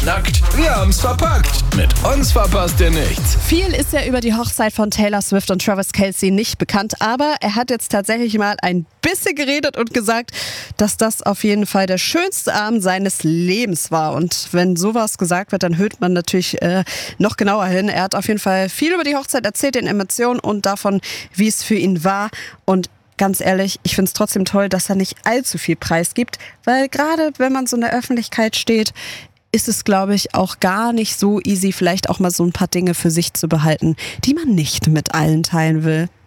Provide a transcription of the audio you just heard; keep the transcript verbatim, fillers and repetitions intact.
nackt, wir haben's verpackt. Mit uns verpasst ihr nichts. Viel ist ja über die Hochzeit von Taylor Swift und Travis Kelce nicht bekannt, aber er hat jetzt tatsächlich mal ein bisschen geredet und gesagt, dass das auf jeden Fall der schönste Abend seines Lebens war. Und wenn sowas gesagt wird, dann hört man natürlich äh, noch genauer hin. Er hat auf jeden Fall viel über die Hochzeit erzählt, den Emotionen und davon, wie es für ihn war. Und ganz ehrlich, ich finde es trotzdem toll, dass er nicht allzu viel preisgibt, weil gerade wenn man so in der Öffentlichkeit steht, ist es, glaube ich, auch gar nicht so easy, vielleicht auch mal so ein paar Dinge für sich zu behalten, die man nicht mit allen teilen will.